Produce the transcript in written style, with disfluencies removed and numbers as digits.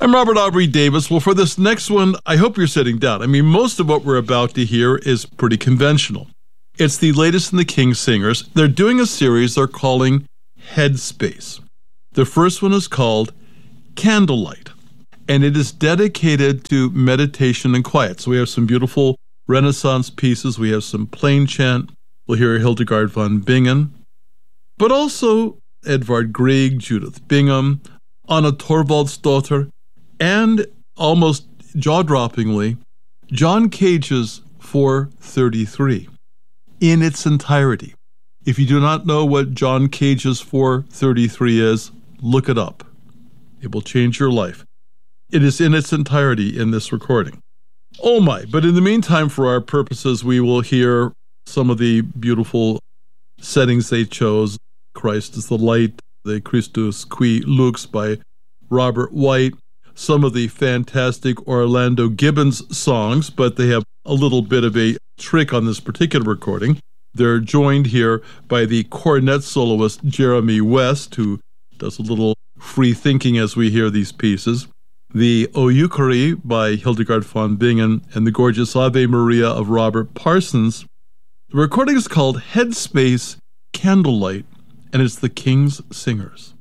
I'm Robert Aubrey Davis. Well, for this next one, I hope you're sitting down. I mean, most of what we're about to hear is pretty conventional. It's the latest in the King Singers. They're doing a series they're calling Headspace. The first one is called Candlelight, and it is dedicated to meditation and quiet. So we have some beautiful Renaissance pieces. We have some plain chant. We'll hear Hildegard von Bingen, but also Edvard Grieg, Judith Bingham, Anna Thorvaldsdottir, and almost jaw-droppingly, John Cage's 433 in its entirety. If you do not know what John Cage's 433 is, look it up. It will change your life. It is in its entirety in this recording. Oh my, but in the meantime, for our purposes, we will hear some of the beautiful settings they chose. Christ is the Light, the Christus Qui Lux by Robert White, some of the fantastic Orlando Gibbons songs, but they have a little bit of a trick on this particular recording. They're joined here by the cornet soloist Jeremy West, who does a little free thinking as we hear these pieces. The O Euchary by Hildegard von Bingen and the gorgeous Ave Maria of Robert Parsons. The recording is called Headspace Candlelight, and it's the King's Singers.